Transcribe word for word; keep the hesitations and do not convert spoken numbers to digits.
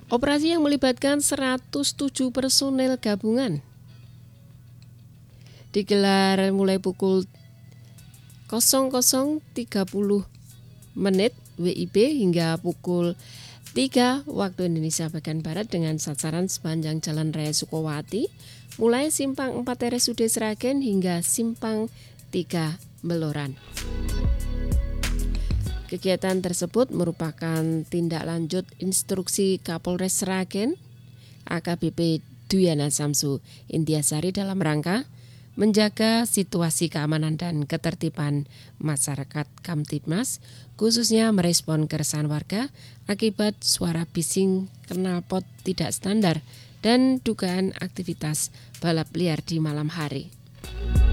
Operasi yang melibatkan seratus tujuh personel gabungan digelar mulai pukul nol nol tiga puluh menit W I B hingga pukul tiga waktu Indonesia bagian Barat dengan sasaran sepanjang Jalan Raya Sukowati mulai Simpang empat R S U D Sragen hingga Simpang tiga Beloran. Kegiatan tersebut merupakan tindak lanjut instruksi Kapolres Sragen A K B P Duyana Samsu Intiasari dalam rangka menjaga situasi keamanan dan ketertiban masyarakat Kamtibmas, khususnya merespon keresahan warga akibat suara bising knalpot tidak standar dan dugaan aktivitas balap liar di malam hari.